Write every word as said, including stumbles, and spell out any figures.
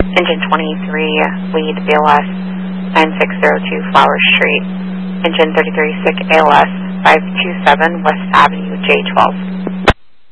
Engine twenty-three, lead B L S nine six zero two Flower Street. Engine thirty-three, sick A L S five two seven West Avenue J twelve.